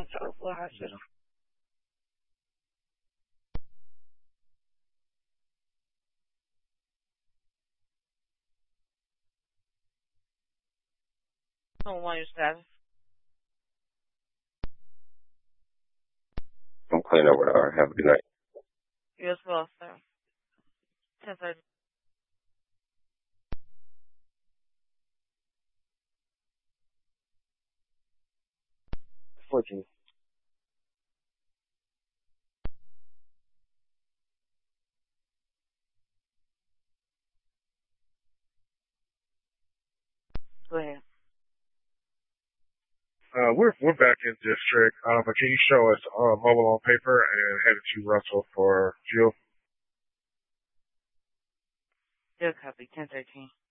South Florida Hospital. Oh, one your status. I'm clean over there. Have a good night. You as well, sir. 10:30. 14. Go ahead. We're back in district. But can you show us mobile on paper and headed to Russell for fuel? Good copy. 10:13.